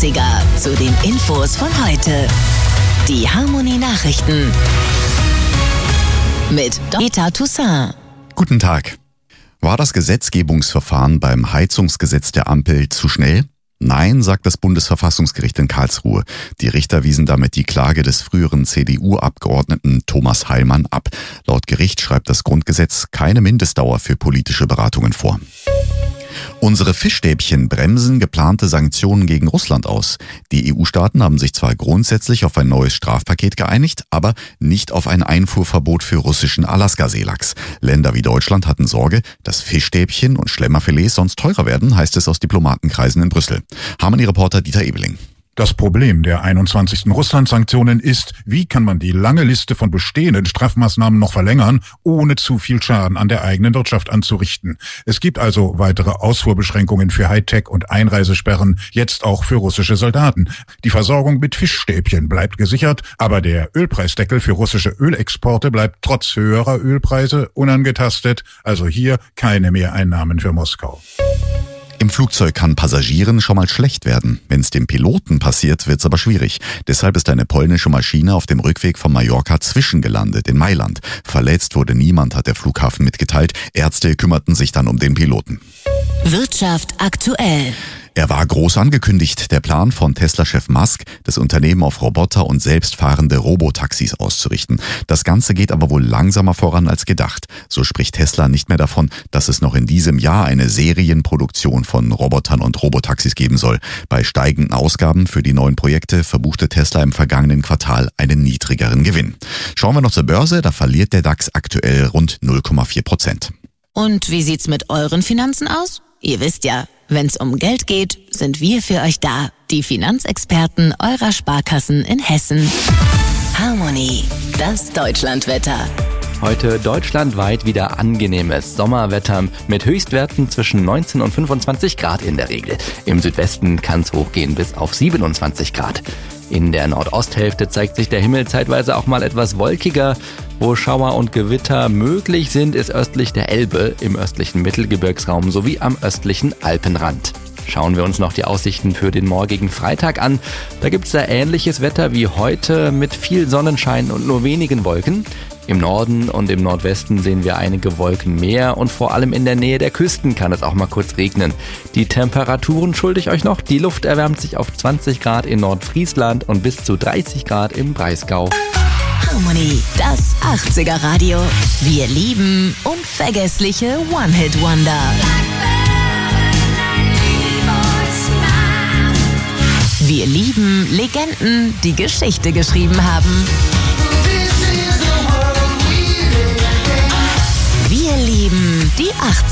80er zu den Infos von heute. Die Harmony Nachrichten mit Dieter Toussaint. Guten Tag. War das Gesetzgebungsverfahren beim Heizungsgesetz der Ampel zu schnell? Nein, sagt das Bundesverfassungsgericht in Karlsruhe. Die Richter wiesen damit die Klage des früheren CDU-Abgeordneten Thomas Heilmann ab. Laut Gericht schreibt das Grundgesetz keine Mindestdauer für politische Beratungen vor. Unsere Fischstäbchen bremsen geplante Sanktionen gegen Russland aus. Die EU-Staaten haben sich zwar grundsätzlich auf ein neues Strafpaket geeinigt, aber nicht auf ein Einfuhrverbot für russischen Alaska-Seelachs. Länder wie Deutschland hatten Sorge, dass Fischstäbchen und Schlemmerfilets sonst teurer werden, heißt es aus Diplomatenkreisen in Brüssel. Harmony-Reporter Dieter Ebeling. Das Problem der 21. Russland-Sanktionen ist, wie kann man die lange Liste von bestehenden Strafmaßnahmen noch verlängern, ohne zu viel Schaden an der eigenen Wirtschaft anzurichten. Es gibt also weitere Ausfuhrbeschränkungen für Hightech und Einreisesperren, jetzt auch für russische Soldaten. Die Versorgung mit Fischstäbchen bleibt gesichert, aber der Ölpreisdeckel für russische Ölexporte bleibt trotz höherer Ölpreise unangetastet, also hier keine Mehreinnahmen für Moskau. Im Flugzeug kann Passagieren schon mal schlecht werden. Wenn es dem Piloten passiert, wird's aber schwierig. Deshalb ist eine polnische Maschine auf dem Rückweg von Mallorca zwischengelandet in Mailand. Verletzt wurde niemand, hat der Flughafen mitgeteilt. Ärzte kümmerten sich dann um den Piloten. Wirtschaft aktuell. Er war groß angekündigt, der Plan von Tesla-Chef Musk, das Unternehmen auf Roboter und selbstfahrende Robotaxis auszurichten. Das Ganze geht aber wohl langsamer voran als gedacht. So spricht Tesla nicht mehr davon, dass es noch in diesem Jahr eine Serienproduktion von Robotern und Robotaxis geben soll. Bei steigenden Ausgaben für die neuen Projekte verbuchte Tesla im vergangenen Quartal einen niedrigeren Gewinn. Schauen wir noch zur Börse, da verliert der DAX aktuell rund 0,4%. Und wie sieht's mit euren Finanzen aus? Ihr wisst ja, wenn's um Geld geht, sind wir für euch da. Die Finanzexperten eurer Sparkassen in Hessen. Harmony, das Deutschlandwetter. Heute deutschlandweit wieder angenehmes Sommerwetter mit Höchstwerten zwischen 19 und 25 Grad in der Regel. Im Südwesten kann es hochgehen bis auf 27 Grad. In der Nordosthälfte zeigt sich der Himmel zeitweise auch mal etwas wolkiger. Wo Schauer und Gewitter möglich sind, ist östlich der Elbe, im östlichen Mittelgebirgsraum sowie am östlichen Alpenrand. Schauen wir uns noch die Aussichten für den morgigen Freitag an. Da gibt's da ähnliches Wetter wie heute mit viel Sonnenschein und nur wenigen Wolken. Im Norden und im Nordwesten sehen wir einige Wolken mehr und vor allem in der Nähe der Küsten kann es auch mal kurz regnen. Die Temperaturen schulde ich euch noch. Die Luft erwärmt sich auf 20 Grad in Nordfriesland und bis zu 30 Grad im Breisgau. Harmony, das 80er Radio. Wir lieben unvergessliche One-Hit-Wonder. Wir lieben Legenden, die Geschichte geschrieben haben. Wir lieben die 80er.